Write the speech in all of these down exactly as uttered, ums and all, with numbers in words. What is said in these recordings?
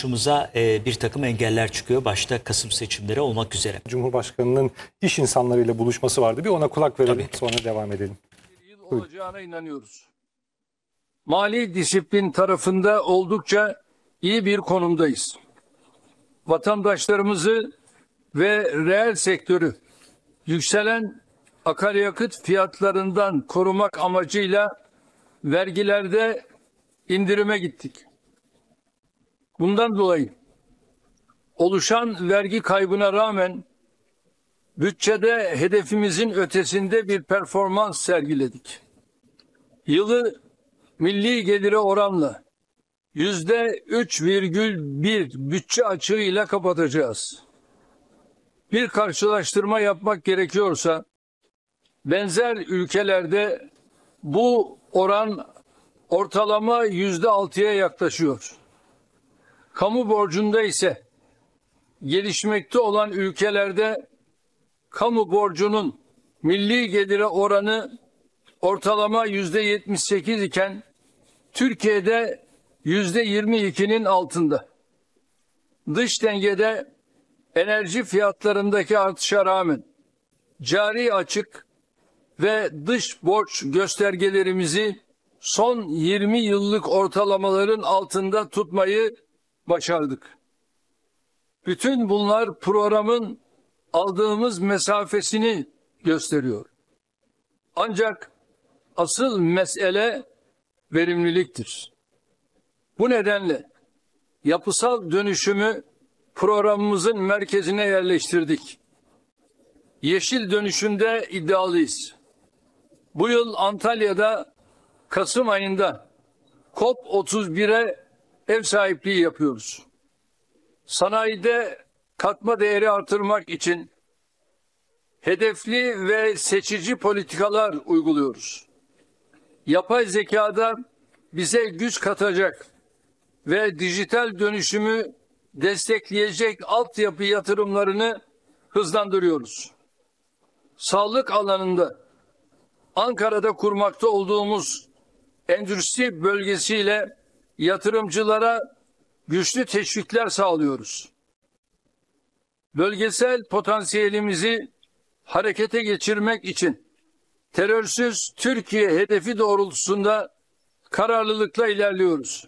karşımıza e, bir takım engeller çıkıyor. Başta Kasım seçimleri olmak üzere. Cumhurbaşkanının iş insanlarıyla buluşması vardı. Bir ona kulak verelim, Tabii. sonra devam edelim. Bir yıl olacağına inanıyoruz. Mali disiplin tarafında oldukça iyi bir konumdayız. Vatandaşlarımızı ve reel sektörü yükselen akaryakıt fiyatlarından korumak amacıyla vergilerde indirime gittik. Bundan dolayı oluşan vergi kaybına rağmen bütçede hedefimizin ötesinde bir performans sergiledik. Yılı milli gelire oranla yüzde üç virgül bir bütçe açığıyla kapatacağız. Bir karşılaştırma yapmak gerekiyorsa benzer ülkelerde bu oran ortalama yüzde altıya yaklaşıyor. Kamu borcunda ise gelişmekte olan ülkelerde kamu borcunun milli gelire oranı ortalama yüzde yetmiş sekiz iken Türkiye'de yüzde yirmi ikinin altında. Dış dengede enerji fiyatlarındaki artışa rağmen cari açık ve dış borç göstergelerimizi son yirmi yıllık ortalamaların altında tutmayı başardık. Bütün bunlar programın aldığımız mesafesini gösteriyor. Ancak asıl mesele verimliliktir. Bu nedenle yapısal dönüşümü programımızın merkezine yerleştirdik. Yeşil dönüşümde iddialıyız. Bu yıl Antalya'da Kasım ayında COP otuz bire ev sahipliği yapıyoruz. Sanayide katma değeri artırmak için hedefli ve seçici politikalar uyguluyoruz. Yapay zekada bize güç katacak ve dijital dönüşümü destekleyecek altyapı yatırımlarını hızlandırıyoruz. Sağlık alanında Ankara'da kurmakta olduğumuz endüstri bölgesiyle yatırımcılara güçlü teşvikler sağlıyoruz. Bölgesel potansiyelimizi harekete geçirmek için terörsüz Türkiye hedefi doğrultusunda kararlılıkla ilerliyoruz.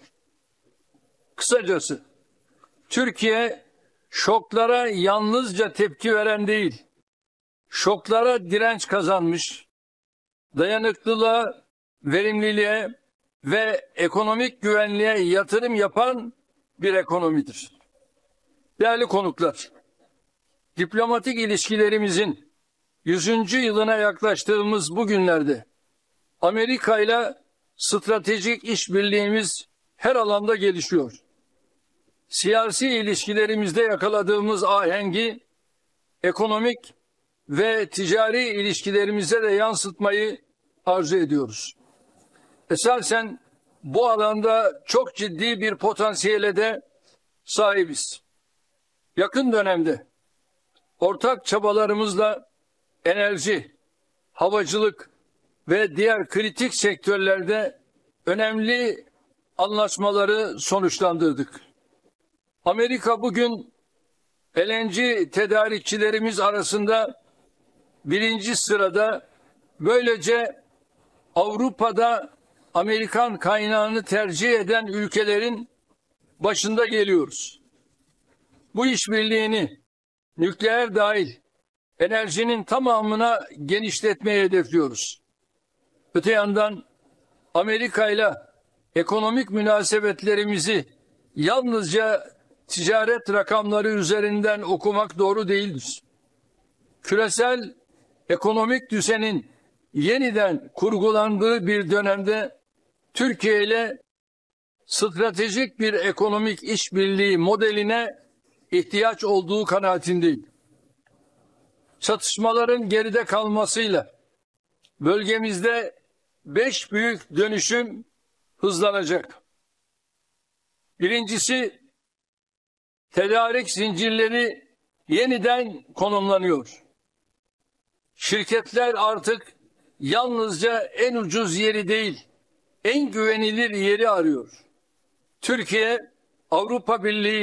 Kısacası Türkiye şoklara yalnızca tepki veren değil, şoklara direnç kazanmış, dayanıklılığa, verimliliğe ve ekonomik güvenliğe yatırım yapan bir ekonomidir. Değerli konuklar, diplomatik ilişkilerimizin yüzüncü yılına yaklaştığımız bu günlerde Amerika ile stratejik işbirliğimiz her alanda gelişiyor. Siyasi ilişkilerimizde yakaladığımız ahengi ekonomik ve ticari ilişkilerimize de yansıtmayı arzu ediyoruz. Esasen bu alanda çok ciddi bir potansiyele de sahibiz. Yakın dönemde ortak çabalarımızla enerji, havacılık ve diğer kritik sektörlerde önemli anlaşmaları sonuçlandırdık. Amerika bugün L N G tedarikçilerimiz arasında birinci sırada, böylece Avrupa'da Amerikan kaynağını tercih eden ülkelerin başında geliyoruz. Bu işbirliğini nükleer dahil enerjinin tamamına genişletmeyi hedefliyoruz. Öte yandan Amerika ile ekonomik münasebetlerimizi yalnızca ticaret rakamları üzerinden okumak doğru değildir. Küresel ekonomik düzenin yeniden kurgulandığı bir dönemde Türkiye ile stratejik bir ekonomik işbirliği modeline ihtiyaç olduğu kanaatindeyim. Çatışmaların geride kalmasıyla bölgemizde beş büyük dönüşüm hızlanacak. Birincisi, tedarik zincirleri yeniden konumlanıyor. Şirketler artık yalnızca en ucuz yeri değil, en güvenilir yeri arıyor. Türkiye, Avrupa Birliği